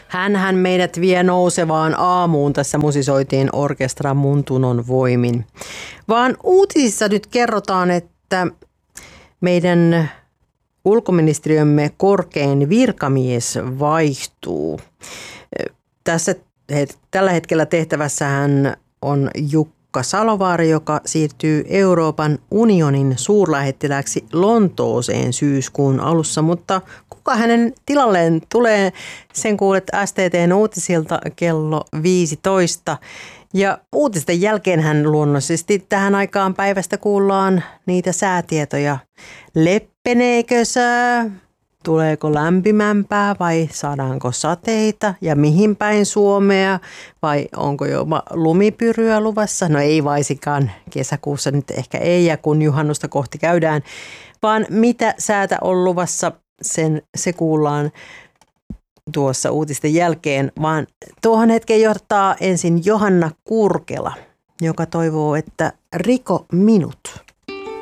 Hänhän meidät vie nousevaan aamuun tässä musisoitiin orkestra Mun Tunnon voimin. Vaan uutisissa nyt kerrotaan, että meidän ulkoministeriömme korkein virkamies vaihtuu. Tällä hetkellä tehtävässähän on Jukka Salovaari, joka siirtyy Euroopan unionin suurlähettilääksi Lontooseen syyskuun alussa, mutta kuka hänen tilalleen tulee, sen kuulet STT:n uutisilta kello 15. Ja uutisten jälkeen hän luonnollisesti tähän aikaan päivästä kuullaan niitä säätietoja. Leppeneekö sää? Tuleeko lämpimämpää vai saadaanko sateita ja mihin päin Suomea vai onko jo lumipyryä luvassa? No ei vaisikaan, kesäkuussa nyt ehkä ei ja kun juhannusta kohti käydään, vaan mitä säätä on luvassa, se kuullaan tuossa uutisten jälkeen, vaan tuohon hetkeen johtaa ensin Johanna Kurkela, joka toivoo, että riko minut.